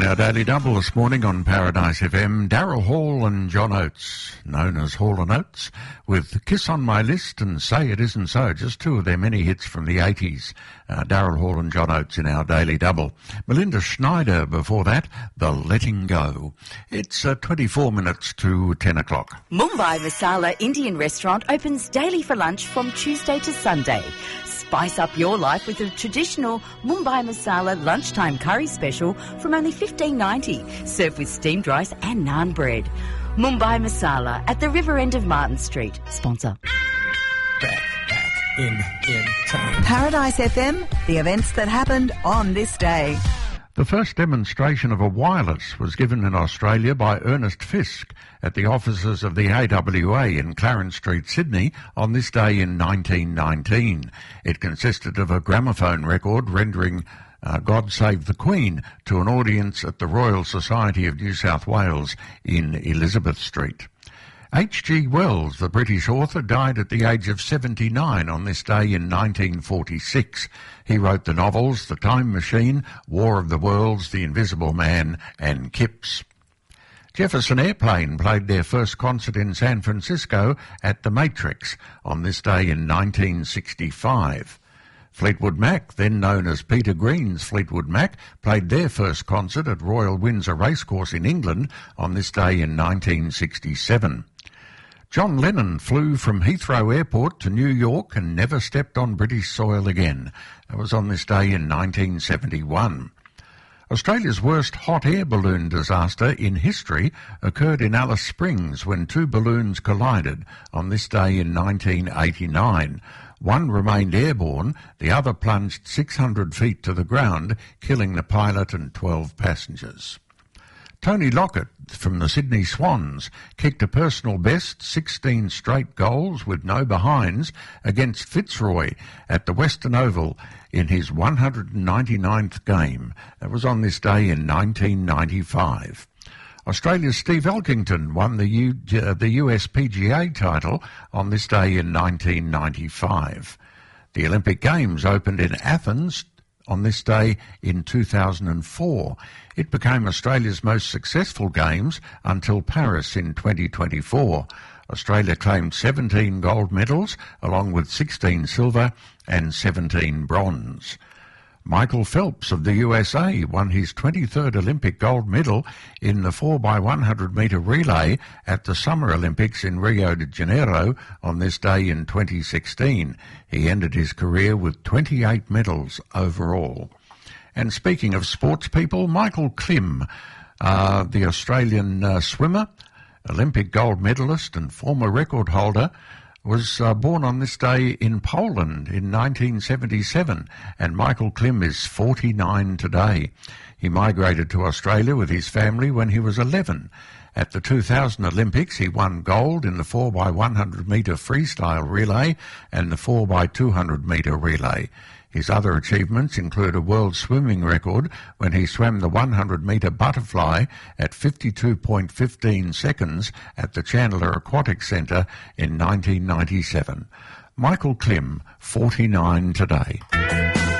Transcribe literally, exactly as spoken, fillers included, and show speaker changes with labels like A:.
A: In our Daily Double this morning on Paradise F M, Daryl Hall and John Oates, known as Hall and Oates, with Kiss on My List and Say It Isn't So, just two of their many hits from the eighties. Uh, Daryl Hall and John Oates in our Daily Double. Melinda Schneider before that, The Letting Go. It's uh, twenty-four minutes to ten o'clock.
B: Mumbai Masala Indian Restaurant opens daily for lunch from Tuesday to Sunday. Spice up your life with a traditional Mumbai Masala lunchtime curry special from only fifteen ninety, served with steamed rice and naan bread. Mumbai Masala at the river end of Martin Street. Sponsor.
C: Back, back, in, in time.
D: Paradise F M, the events that happened on this day.
A: The first demonstration of a wireless was given in Australia by Ernest Fisk at the offices of the A W A in Clarence Street, Sydney, on this day in nineteen nineteen. It consisted of a gramophone record rendering uh, God Save the Queen to an audience at the Royal Society of New South Wales in Elizabeth Street. H G Wells, the British author, died at the age of seventy-nine on this day in nineteen forty-six. He wrote the novels The Time Machine, War of the Worlds, The Invisible Man and Kips. Jefferson Airplane played their first concert in San Francisco at the Matrix on this day in nineteen sixty-five. Fleetwood Mac, then known as Peter Green's Fleetwood Mac, played their first concert at Royal Windsor Racecourse in England on this day in nineteen sixty-seven. John Lennon flew from Heathrow Airport to New York and never stepped on British soil again. That was on this day in nineteen seventy-one. Australia's worst hot air balloon disaster in history occurred in Alice Springs when two balloons collided on this day in nineteen eighty-nine. One remained airborne, the other plunged six hundred feet to the ground, killing the pilot and twelve passengers. Tony Lockett from the Sydney Swans kicked a personal best sixteen straight goals with no behinds against Fitzroy at the Western Oval in his one hundred ninety-ninth game. That was on this day in nineteen ninety-five. Australia's Steve Elkington won the, U, uh, the U S P G A title on this day in nineteen ninety-five. The Olympic Games opened in Athens on this day in two thousand four. It became Australia's most successful games until Paris in twenty twenty-four. Australia claimed seventeen gold medals, along with sixteen silver and seventeen bronze. Michael Phelps of the U S A won his twenty-third Olympic gold medal in the four by one hundred metre relay at the Summer Olympics in Rio de Janeiro on this day in twenty sixteen. He ended his career with twenty-eight medals overall. And speaking of sports people, Michael Klim, uh, the Australian uh, swimmer, Olympic gold medalist and former record holder, was uh, born on this day in Poland in nineteen seventy-seven, and Michael Klim is forty-nine today. He migrated to Australia with his family when he was eleven. At the two thousand Olympics, he won gold in the four by one hundred metre freestyle relay and the four by two hundred metre relay. His other achievements include a world swimming record when he swam the one hundred metre butterfly at fifty-two point one five seconds at the Chandler Aquatic Centre in nineteen ninety-seven. Michael Klim, forty-nine today.